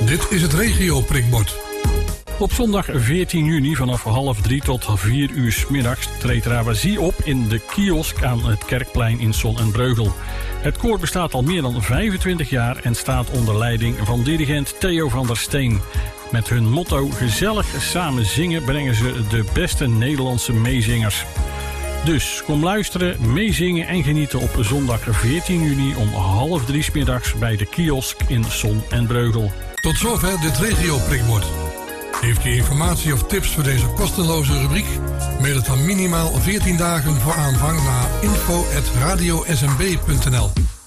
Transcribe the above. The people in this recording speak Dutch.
Dit is het regio prikbord. Op zondag 14 juni vanaf 2:30 tot 4 uur 's middags treedt Rawazie op in de kiosk aan het Kerkplein in Zon en Breugel. Het koor bestaat al meer dan 25 jaar en staat onder leiding van dirigent Theo van der Steen. Met hun motto gezellig samen zingen brengen ze de beste Nederlandse meezingers. Dus kom luisteren, meezingen en genieten op zondag 14 juni om 2:30 's middags bij de kiosk in Zon en Breugel. Tot zover dit regio prikbord. Heeft u informatie of tips voor deze kostenloze rubriek? Mail het dan minimaal 14 dagen voor aanvang naar info@radiosmb.nl.